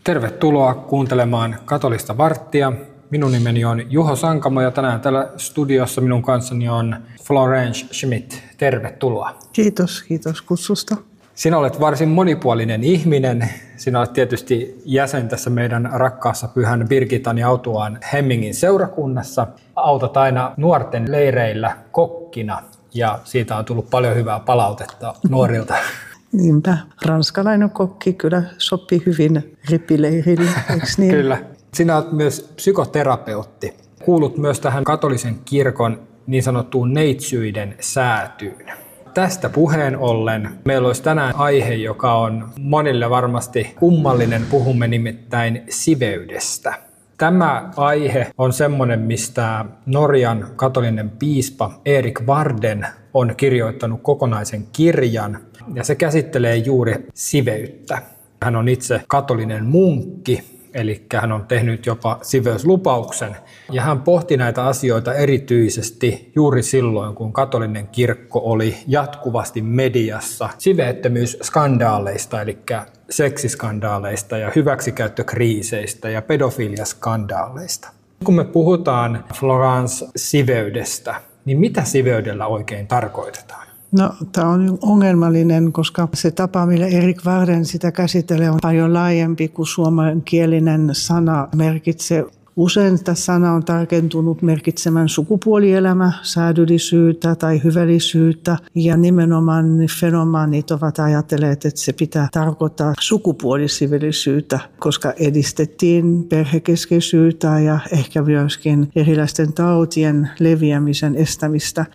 Tervetuloa kuuntelemaan Katolista varttia. Minun nimeni on Juho Sankamo ja tänään täällä studiossa minun kanssani on Florence Schmidt. Tervetuloa. Kiitos kutsusta. Sinä olet varsin monipuolinen ihminen. Sinä olet tietysti jäsen tässä meidän rakkaassa Pyhän Birgittan ja Autuaan Hemmingin seurakunnassa. Autat aina nuorten leireillä kokkina ja siitä on tullut paljon hyvää palautetta nuorilta. Niinpä, ranskalainen kokki kyllä sopii hyvin rippileirille, eikö niin? Kyllä. Sinä olet myös psykoterapeutti. Kuulut myös tähän katolisen kirkon niin sanottuun neitsyiden säätyyn. Tästä puheen ollen meillä olisi tänään aihe, joka on monille varmasti kummallinen. Puhumme nimittäin siveydestä. Tämä aihe on semmoinen, mistä Norjan katolinen piispa Erik Varden on kirjoittanut kokonaisen kirjan, ja se käsittelee juuri siveyttä. Hän on itse katolinen munkki, eli hän on tehnyt jopa siveyslupauksen, ja hän pohti näitä asioita erityisesti juuri silloin, kun katolinen kirkko oli jatkuvasti mediassa siveettömyysskandaaleista, eli seksiskandaaleista ja hyväksikäyttökriiseistä ja pedofiliaskandaaleista. Kun me puhutaan Florence siveydestä, niin mitä siveydellä oikein tarkoitetaan? No, tämä on ongelmallinen, koska se tapa, millä Erik Varden sitä käsittelee, on paljon laajempi kuin suomenkielinen sana merkitsee. Usein tämä sana on tarkentunut merkitsemään sukupuolielämä, säädyllisyyttä tai hyvällisyyttä, ja nimenomaan fenomaanit ovat ajatelleet, että se pitää tarkoittaa sukupuolisivellisyyttä, koska edistettiin perhekeskeisyyttä ja ehkä myöskin erilaisten tautien leviämisen estämistä.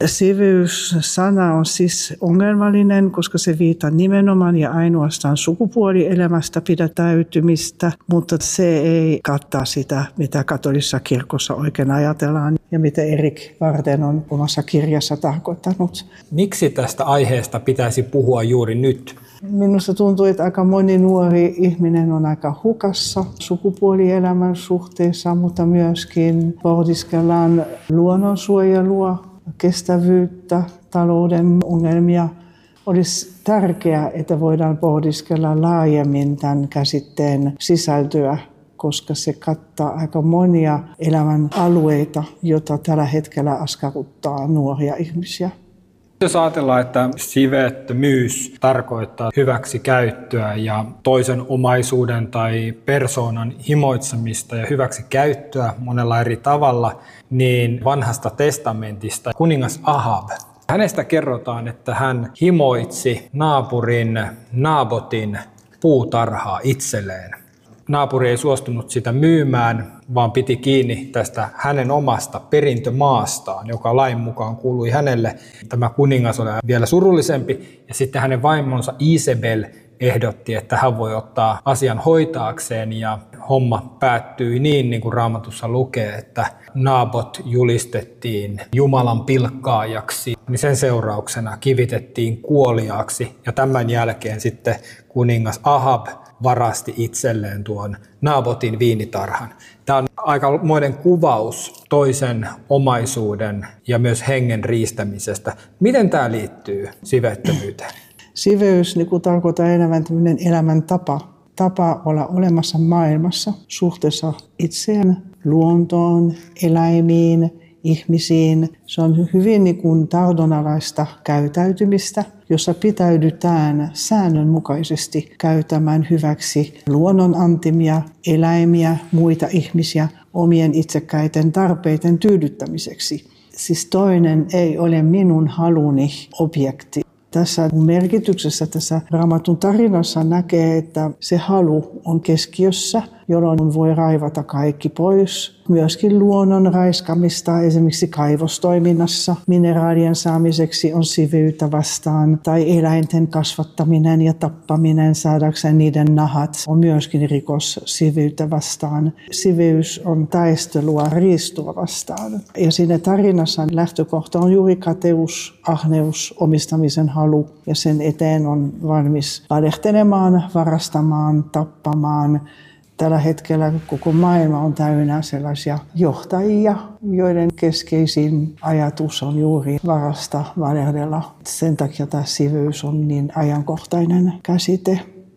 Siveys-sana on siis ongelmallinen, koska se viittaa nimenomaan ja ainoastaan sukupuolielämästä pidättäytymistä, mutta se ei kattaa sitä, mitä katolisessa kirkossa oikein ajatellaan ja mitä Erik Varden on omassa kirjassa tarkoittanut. Miksi tästä aiheesta pitäisi puhua juuri nyt? Minusta tuntuu, että aika moni nuori ihminen on aika hukassa sukupuolielämän suhteessa, mutta myöskin pohdiskellaan luonnonsuojelua, kestävyyttä, talouden ongelmia. Olisi tärkeää, että voidaan pohdiskella laajemmin tämän käsitteen sisältöä, koska se kattaa aika monia elämän alueita, joita tällä hetkellä askarruttaa nuoria ihmisiä. Jos ajatellaan, että siveettömyys tarkoittaa hyväksikäyttöä ja toisen omaisuuden tai persoonan himoitsemista ja hyväksikäyttöä monella eri tavalla, niin vanhasta testamentista kuningas Ahab. Hänestä kerrotaan, että hän himoitsi naapurin Naabotin puutarhaa itselleen. Naapuri ei suostunut sitä myymään, vaan piti kiinni tästä hänen omasta perintömaastaan, joka lain mukaan kuului hänelle. Tämä kuningas oli vielä surullisempi, ja sitten hänen vaimonsa Isabel ehdotti, että hän voi ottaa asian hoitaakseen, ja homma päättyi niin kuin Raamatussa lukee, että Naabot julistettiin Jumalan pilkkaajaksi, niin sen seurauksena kivitettiin kuoliaaksi, ja tämän jälkeen sitten kuningas Ahab varasti itselleen tuon Naabotin viinitarhan. Tämä on aikamoinen kuvaus toisen omaisuuden ja myös hengen riistämisestä. Miten tämä liittyy siveettömyyteen? Siveys tarkoittaa enemmän tämmöinen elämäntapa olla olemassa maailmassa suhteessa itseen, luontoon, eläimiin, ihmisiin. Se on hyvin tahdonalaista käyttäytymistä, jossa pitäydytään säännönmukaisesti käyttämään hyväksi luonnon antimia, eläimiä, muita ihmisiä omien itsekkäiden tarpeiden tyydyttämiseksi. Siis toinen ei ole minun haluni objekti. Tässä merkityksessä tässä Raamatun tarinassa näkee, että se halu on keskiössä, jolloin voi raivata kaikki pois. Myöskin luonnon raiskamista esimerkiksi kaivostoiminnassa mineraalien saamiseksi on siveyttä vastaan, tai eläinten kasvattaminen ja tappaminen saadakseen niiden nahat on myöskin rikos siveyttä vastaan. Siveys on taistelua riistua vastaan. Ja siinä tarinassa lähtökohta on juuri kateus, ahneus, omistamisen halu, ja sen eteen on valmis valehtelemaan, varastamaan, tappamaan. Tällä hetkellä koko maailma on täynnä sellaisia johtajia, joiden keskeisin ajatus on juuri varasta, valehdella. Sen takia tämä siveys on niin ajankohtainen käsite.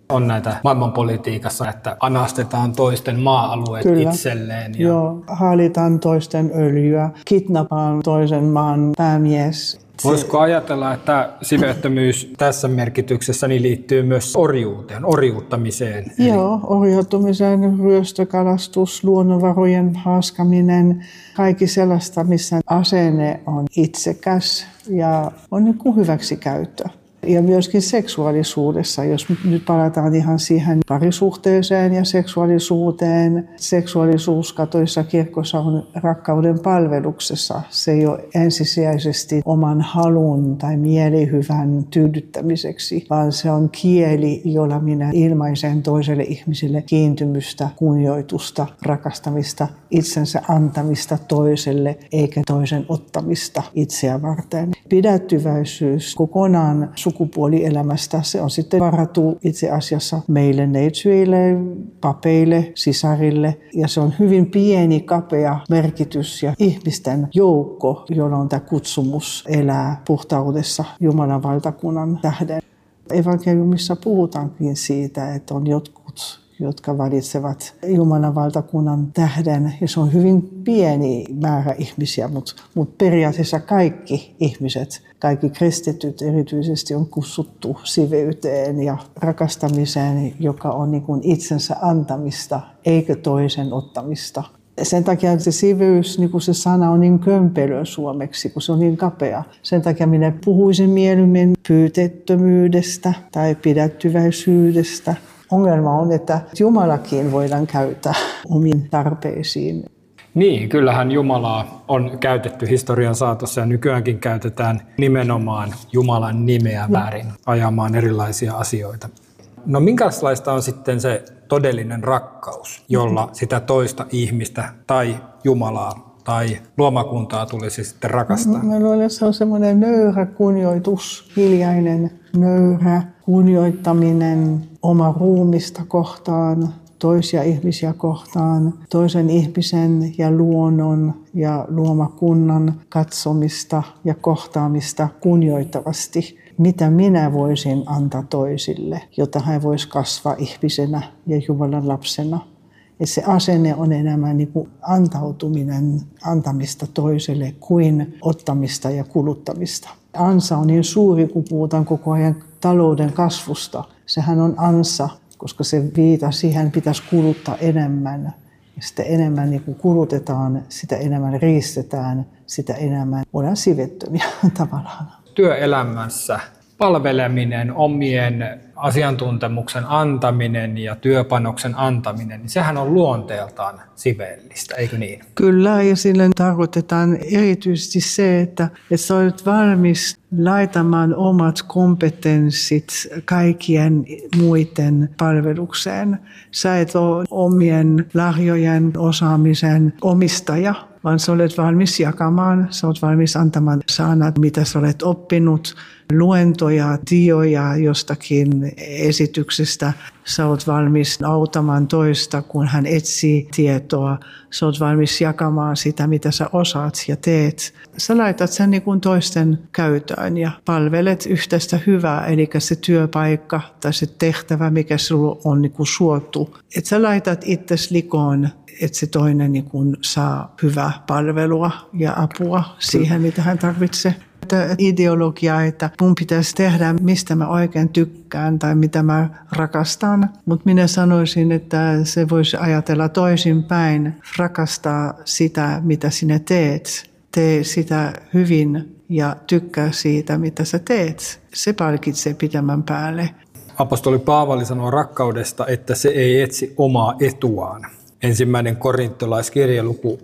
On näitä maailmanpolitiikassa, että anastetaan toisten maa-alueet Kyllä. itselleen. Joo, haalitaan toisten öljyä, kidnappaan toisen maan päämies. Voisiko ajatella, että siveettömyys tässä merkityksessä liittyy myös orjuuteen, orjuuttamiseen? Joo, orjuuttamisen, ryöstökalastus, luonnonvarojen haaskaminen, kaikki sellaista, missä asenne on itsekäs ja on niin kuin hyväksikäyttö. Ja myöskin seksuaalisuudessa, jos nyt palataan ihan siihen parisuhteeseen ja seksuaalisuuteen. Seksuaalisuus katolisessa kirkossa on rakkauden palveluksessa. Se ei ole ensisijaisesti oman halun tai mielihyvän tyydyttämiseksi, vaan se on kieli, jolla minä ilmaisen toiselle ihmiselle kiintymystä, kunnioitusta, rakastamista, itsensä antamista toiselle, eikä toisen ottamista itseä varten. Pidättyväisyys kokonaan sukupuolielämästä, se on sitten varattu itse asiassa meille neitsyille, papeille, sisarille. Ja se on hyvin pieni, kapea merkitys ja ihmisten joukko, jolla on tämä kutsumus elää puhtaudessa Jumalan valtakunnan tähden. Evankeliumissa puhutaankin siitä, että on jotkut, jotka valitsevat Jumalan valtakunnan tähden. Ja se on hyvin pieni määrä ihmisiä, mutta periaatteessa kaikki ihmiset, kaikki kristityt erityisesti on kutsuttu siveyteen ja rakastamiseen, joka on niin kuin itsensä antamista eikä toisen ottamista. Sen takia se siveys, niin kuin se sana on niin kömpelö suomeksi, kun se on niin kapea. Sen takia minä puhuisin mieluummin pyyteettömyydestä tai pidättyväisyydestä. Ongelma on, että Jumalakin voidaan käyttää omiin tarpeisiin. Niin, kyllähän Jumalaa on käytetty historian saatossa ja nykyäänkin käytetään nimenomaan Jumalan nimeä väärin ajamaan erilaisia asioita. No minkälaista on sitten se todellinen rakkaus, jolla sitä toista ihmistä tai Jumalaa tai luomakuntaa tulisi sitten rakastaa? Mä luulen, että se on semmoinen nöyrä kunnioitus, hiljainen nöyrä kunnioittaminen oma ruumista kohtaan, toisia ihmisiä kohtaan, toisen ihmisen ja luonnon ja luomakunnan katsomista ja kohtaamista kunnioittavasti. Mitä minä voisin antaa toisille, jotta hän voisi kasvaa ihmisenä ja Jumalan lapsena. Että se asenne on enemmän niin kuin antautuminen, antamista toiselle kuin ottamista ja kuluttamista. Ansa on niin suuri, kun puhutaan koko ajan talouden kasvusta. Sehän on ansa, koska se viittaa siihen, pitäisi kuluttaa enemmän. Ja sitä enemmän niin kuin kulutetaan, sitä enemmän riistetään, sitä enemmän ollaan sivettömiä tavallaan. Työelämässä palveleminen, omien asiantuntemuksen antaminen ja työpanoksen antaminen, niin sehän on luonteeltaan siveellistä, eikö niin? Kyllä, ja sillä tarkoitetaan erityisesti se, että sä olet valmis laitamaan omat kompetenssit kaikkien muiden palvelukseen. Sä et ole omien lahjojen osaamisen omistaja, vaan sä olet valmis jakamaan, sä olet valmis antamaan sanat, mitä sä olet oppinut, luentoja, tietoja jostakin esityksestä. Sä olet valmis auttamaan toista, kun hän etsii tietoa. Sä olet valmis jakamaan sitä, mitä sä osaat ja teet. Sä laitat sen niin kuin toisten käyttöön ja palvelet yhteistä hyvää, eli se työpaikka tai se tehtävä, mikä sulla on niin kuin suotu. Että sä laitat itsesi likoon, että se toinen niin kuin saa hyvää palvelua ja apua siihen, mitä hän tarvitsee. Ideologia, että mun pitäisi tehdä, mistä mä oikein tykkään tai mitä mä rakastan. Mutta minä sanoisin, että se voisi ajatella toisinpäin. Rakastaa sitä, mitä sinä teet. Tee sitä hyvin ja tykkää siitä, mitä sä teet. Se palkitsee pitemmän päälle. Apostoli Paavali sanoo rakkaudesta, että se ei etsi omaa etuaan. 1. Korintolaiskirja luku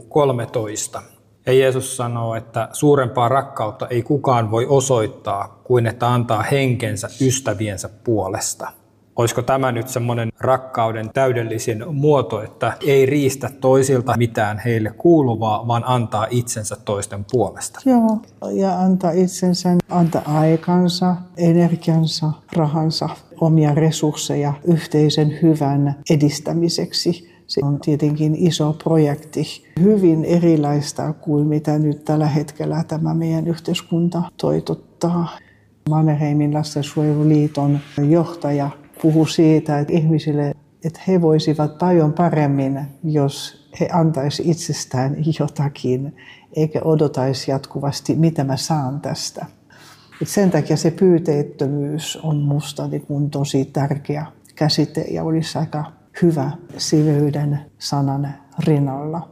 13. Ja Jeesus sanoo, että suurempaa rakkautta ei kukaan voi osoittaa kuin että antaa henkensä ystäviensä puolesta. Olisiko tämä nyt semmoinen rakkauden täydellisin muoto, että ei riistä toisilta mitään heille kuuluvaa, vaan antaa itsensä toisten puolesta? Joo, ja antaa itsensä, antaa aikansa, energiansa, rahansa, omia resursseja yhteisen hyvän edistämiseksi. Se on tietenkin iso projekti, hyvin erilaista kuin mitä nyt tällä hetkellä tämä meidän yhteiskunta toitottaa. Mannerheimin lastensuojeluliiton johtaja puhui siitä, että ihmisille, että he voisivat paljon paremmin, jos he antaisi itsestään jotakin, eikä odotaisi jatkuvasti, mitä mä saan tästä. Et sen takia se pyyteettömyys on musta niin tosi tärkeä käsite ja olisi aika hyvä siveyden sanan rinnalla.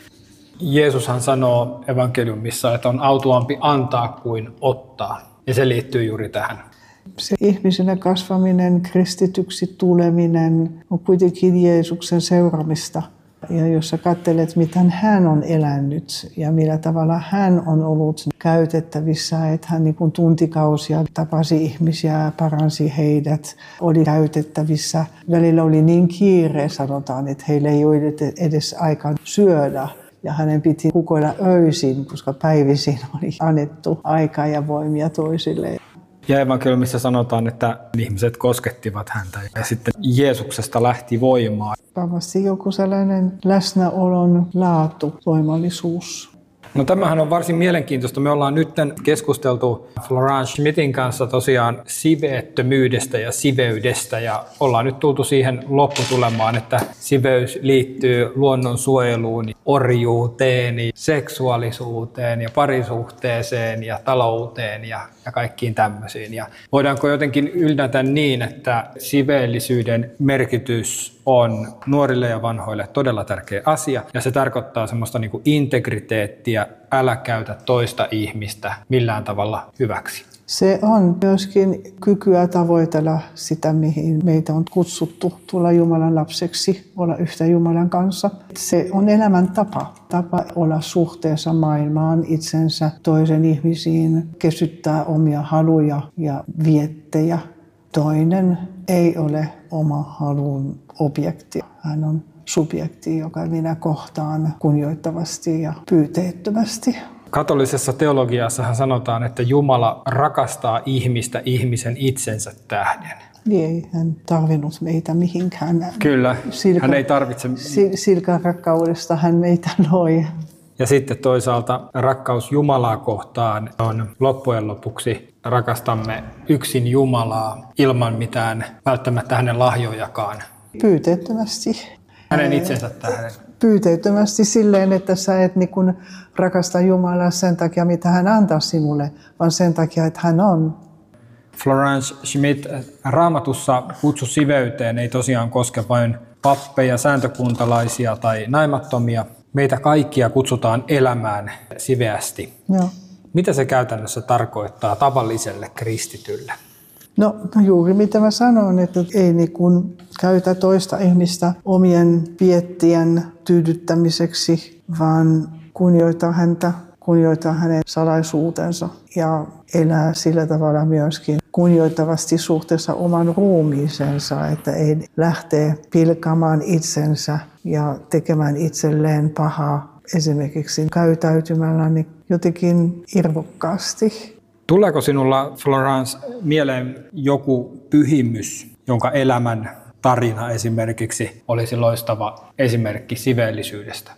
Jeesushan sanoo evankeliumissa, että on autuampi antaa kuin ottaa, ja se liittyy juuri tähän. Se ihmisenä kasvaminen, kristityksi tuleminen on kuitenkin Jeesuksen seuraamista. Ja jos sä katselet, miten hän on elänyt ja millä tavalla hän on ollut käytettävissä, että hän niin kuin tuntikausia tapasi ihmisiä, paransi heidät, oli käytettävissä. Välillä oli niin kiire, sanotaan, että heillä ei ole edes aikaa syödä. Ja hänen piti kukoilla öisin, koska päivisin oli annettu aikaa ja voimia toisille. Ja evankeliumissa sanotaan, että ihmiset koskettivat häntä ja sitten Jeesuksesta lähti voimaa. Varmasti joku sellainen läsnäolon laatu, voimallisuus. No tämähän on varsin mielenkiintoista. Me ollaan nyt keskusteltu Florence Schmidtin kanssa tosiaan siveettömyydestä ja siveydestä ja ollaan nyt tultu siihen lopputulemaan, että siveys liittyy luonnonsuojeluun, orjuuteen, seksuaalisuuteen ja parisuhteeseen ja talouteen ja kaikkiin tämmöisiin. Ja voidaanko jotenkin yllätä niin, että siveellisyyden merkitys on nuorille ja vanhoille todella tärkeä asia ja se tarkoittaa semmoista niin kuin integriteettiä, älä käytä toista ihmistä millään tavalla hyväksi. Se on myöskin kykyä tavoitella sitä, mihin meitä on kutsuttu tulla Jumalan lapseksi, olla yhtä Jumalan kanssa. Se on elämäntapa, tapa olla suhteessa maailmaan, itsensä, toisen ihmisiin, kesyttää omia haluja ja viettejä. Toinen ei ole oma halun objekti. Hän on subjekti, joka minä kohtaan kunnioittavasti ja pyyteettömästi. Katolisessa teologiassahan sanotaan, että Jumala rakastaa ihmistä ihmisen itsensä tähden. Ei hän tarvinnut meitä mihinkään. Kyllä, hän ei tarvitse. Silkan rakkaudesta hän meitä loi. Ja sitten toisaalta rakkaus Jumalaa kohtaan on loppujen lopuksi rakastamme yksin Jumalaa ilman mitään välttämättä hänen lahjojakaan. Pyyteettömästi. Hänen itsensä tähden. Pyyteettömästi silleen, että sä et niin kuin rakasta Jumalaa sen takia, mitä hän antaa sinulle, vaan sen takia, että hän on. Florence Schmidt, Raamatussa kutsu siveyteen ei tosiaan koske vain pappeja, sääntökuntalaisia tai naimattomia. Meitä kaikkia kutsutaan elämään siveästi. Joo. Mitä se käytännössä tarkoittaa tavalliselle kristitylle? No juuri mitä mä sanon, että ei niin kuin käytä toista ihmistä omien viettien tyydyttämiseksi, vaan kunnioittaa häntä, kunnioittaa hänen salaisuutensa ja elää sillä tavalla myöskin kunnioittavasti suhteessa oman ruumiisensa, että ei lähtee pilkaamaan itsensä ja tekemään itselleen pahaa esimerkiksi käytäytymällä niin jotenkin irvokkaasti. Tuleeko sinulla, Florence, mieleen joku pyhimys, jonka elämän tarina esimerkiksi olisi loistava esimerkki siveellisyydestä?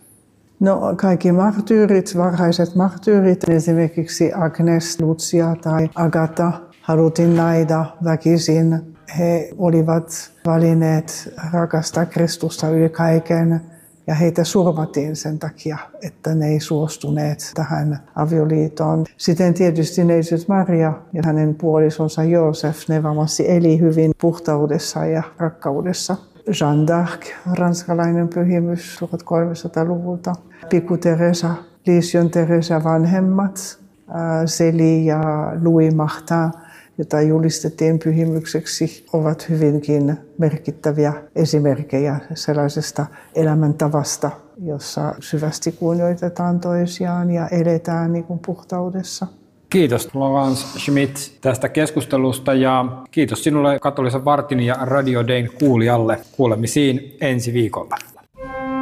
No kaikki marttyyrit, varhaiset marttyyrit, esimerkiksi Agnes, Lucia tai Agatha, haluttiin naida väkisin. He olivat valinneet rakastaa Kristusta yli kaiken ja heitä surmattiin sen takia, että ne ei suostuneet tähän avioliitoon. Sitten tietysti neitsyt Maria ja hänen puolisonsa Joosef, ne varmasti eli hyvin puhtaudessa ja rakkaudessa. Jeanne d'Arc, ranskalainen pyhimys 1300-luvulta. Pikku Teresa, Lisieux Teresa vanhemmat, Célie ja Louis Martin, jota julistettiin pyhimykseksi, ovat hyvinkin merkittäviä esimerkkejä sellaisesta elämäntavasta, jossa syvästi kunnioitetaan toisiaan ja eletään niin kuin puhtaudessa. Kiitos Florence Schmidt tästä keskustelusta ja kiitos sinulle Katolisen vartin ja Radio Dayn kuulijalle. Kuulemisiin ensi viikolla.